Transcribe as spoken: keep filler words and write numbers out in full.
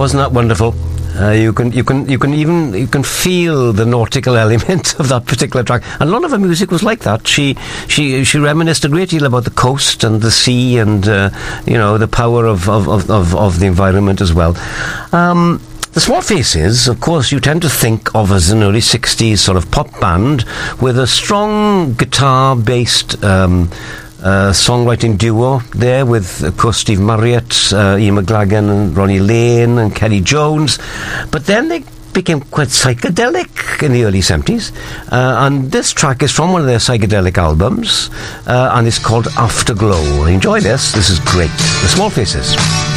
Wasn't that wonderful? Uh, you can, you can, you can even you can feel the nautical element of that particular track. And a lot of her music was like that. She, she, she reminisced a great deal about the coast and the sea, and uh, you know, the power of of, of, of of the environment as well. Um, The Small Faces, of course, you tend to think of as an early sixties sort of pop band with a strong guitar-based um, uh, songwriting duo there with, of course, Steve Marriott, uh, Ian McLagan and Ronnie Lane and Kelly Jones. But then they became quite psychedelic in the early seventies. Uh, and this track is from one of their psychedelic albums, uh, and it's called Afterglow. Enjoy this. This is great. The Small Faces.